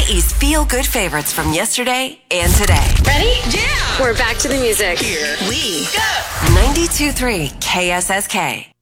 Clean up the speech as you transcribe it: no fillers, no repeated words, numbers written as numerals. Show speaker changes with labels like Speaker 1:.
Speaker 1: Hawaii's feel-good favorites from yesterday and today.
Speaker 2: Ready?
Speaker 3: Yeah!
Speaker 2: We're back to the music.
Speaker 3: Here we go!
Speaker 1: 92.3 KSSK.